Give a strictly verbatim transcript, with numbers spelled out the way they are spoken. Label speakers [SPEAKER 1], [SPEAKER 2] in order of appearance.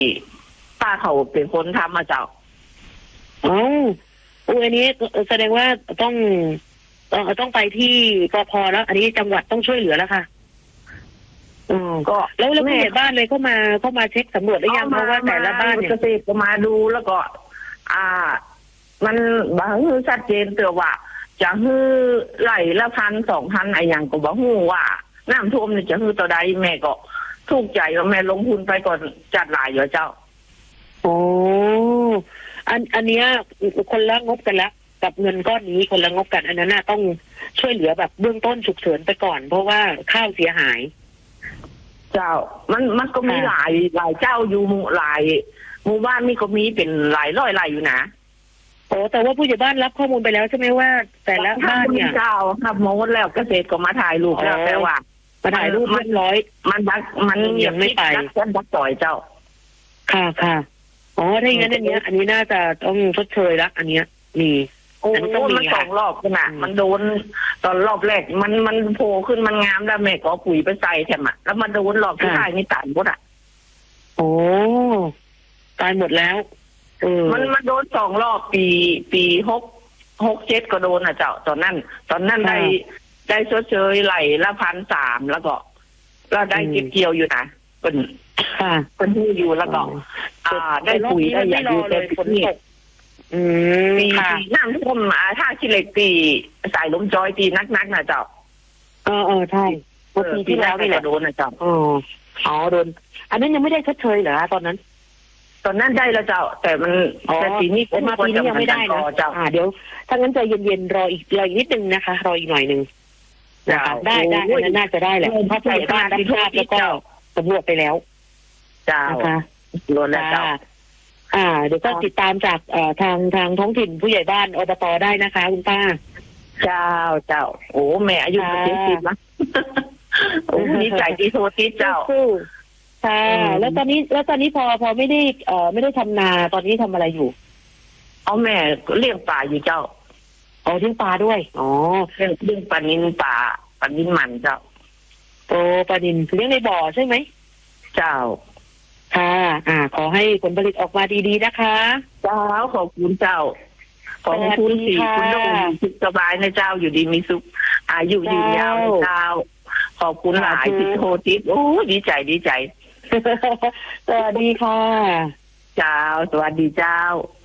[SPEAKER 1] ป้าเขาเป็นคนทำมาเจ้า
[SPEAKER 2] อ๋ออุ้ยอันนี้แสดงว่าต้องต้องต้องไปที่ปภแล้วอันนี้จังหวัดต้องช่วยเหลือแล้วค่ะอ๋อก็แล้วแล้วผู้ใหญ่บ้านเลยเข้ามาเข้ามาเช็คสำรวจหรือยังเพราะว่าแต่ละบ้านเนี่ย
[SPEAKER 1] เกษตรก็มาดูแล้วก็ อ่า มันบางคือชัดเจนเตือว่าจะฮือไหลละพันสองพันอะไรอย่างก็บอกฮู้ว่าน้ำท่วมเนี่ยจะฮือต่อใดแม่ก็ถูกใจว่าแม่ลงทุนไปก่อนจัดหลายอยู่เจ้า
[SPEAKER 2] โอ้อันอันเนี้ยคนละงบกันแล้วกับเงินก้อนนี้คนละงบกันอันนั้นน่ะต้องช่วยเหลือแบบเบื้องต้นฉุกเฉินไปก่อนเพราะว่าข้าวเสียหาย
[SPEAKER 1] เจ้ามันมันก็มีหลายหลายเจ้าอยู่หลายหมู่บ้านนี่ก็มีเป็นหลายร้อยรายอยู่นะ
[SPEAKER 2] โอ้แต่ว่าผู้ใหญ่บ้านรับข้อมูลไปแล้วใช่ไหมว่าแต่ละบ้านเนี่ย
[SPEAKER 1] เจ้าครับหมดแล้วเกษตรก็มาถ่ายรูปแล้วแต่ว่า
[SPEAKER 2] มาถ่ายรูปเรียบร้อย
[SPEAKER 1] มันบักมัน
[SPEAKER 2] ยังไม่ไป
[SPEAKER 1] กันบักต่อยเจ้า
[SPEAKER 2] ค่ะค่ะอ๋อถ้าอย่างนั้นอันเนี้ยอันนี้น่าจะต้องชดเชยละอันเนี้ยมี
[SPEAKER 1] โอ้มันสองรอบขนาดมันโดนตอนรอบแรกมันมันโผล่ขึ้นมันงามแล้วแม่ก็ปุ๋ยไปใส่แถมอ่ะแล้วมันโดนรอบที่ท้ายนี่ตายหมดอ่ะ
[SPEAKER 2] โอ้ตายหมดแล้วเออ
[SPEAKER 1] มันมันโดนสองรอบปีปีหกหกเจ็ดก็โดนอ่ะเจ้าตอนนั้นตอนนั้นได้ได้ชดเชยไหลละพันสามแล้วก็เราได้เก็บเกี่ยวอยู่นะเป็น
[SPEAKER 2] ค่ะ
[SPEAKER 1] เป็นที่อยู่แล้วก็อ่าได้ปุ๋ยได้อย่างดีแต่ฝนตก
[SPEAKER 2] อืม
[SPEAKER 1] ปีน้ำท่วมมาถ้าคิเล็กปีสายลมจอยปีนักๆนะเจ้า
[SPEAKER 2] เออเออใช่ปีที่แล้วนี่แหละ
[SPEAKER 1] โดนนะเจ้า
[SPEAKER 2] อ๋ออ๋อโดนอันนั้นยังไม่ได้ชดเชยเหรอตอนนั้น
[SPEAKER 1] ตอนนั้นได้แล้วเจ้าแต่มันแต่ปีนี้
[SPEAKER 2] มาปีนี้ยังไม่ได้นะ
[SPEAKER 1] เจ้า
[SPEAKER 2] อ่าเดี๋ยวถ้างั้นใจเย็นๆรออีกรออีกนิดนึงนะคะรออีกหน่อยนึงนะคะได้ได้อันนั้นน่าจะได้แหละเพราะผู้ใหญ่บ้านรับทราบแล้วก็สำรวจไปแล้ว
[SPEAKER 1] เจ้า
[SPEAKER 2] นะคะ
[SPEAKER 1] รวมแล้วเจ้า
[SPEAKER 2] อ่าเดี๋ยวก็ติดตามจากเอ่อทางทางท้องถิ่นผู้ใหญ่บ้านอบตได้นะคะคุณป้า
[SPEAKER 1] เจ้าเจ้าโอ้แม่อายุเจ็ดสิบนะโอ้ดีใจที่โทรติดเจ้า
[SPEAKER 2] ค่ะแล้วตอนนี้แล้วตอนนี้พอพอไม่ได้เอ่อไม่ได้ทำนาตอนนี้ทำอะไรอยู่
[SPEAKER 1] เอาแม่เลี้ยงปลาอยู่เจ้า
[SPEAKER 2] อ๋อเลี้ยงปลาด้วยอ๋อ
[SPEAKER 1] เลี้ยงเลี้ยงปลานิลปลาปลานิลมันเจ้า
[SPEAKER 2] โอ้ปลานิลเลี้ยงในบ่อใช่ไหม
[SPEAKER 1] เจ้า
[SPEAKER 2] ค่ะอ่าขอให้ผลผลิตออกมาดีๆนะคะ
[SPEAKER 1] เจ้าขอบคุณเจ้าขอบคุณสี่คุณโดมสุขสบายนะเจ้าอยู่ดีมีสุขอายุยืนยาวนะเจ้าขอบคุณหลายที่โทรติดโอ้ดีใจดีใจ
[SPEAKER 2] สวัสดีค่ะ
[SPEAKER 1] เจ้าสวัสดีเจ้า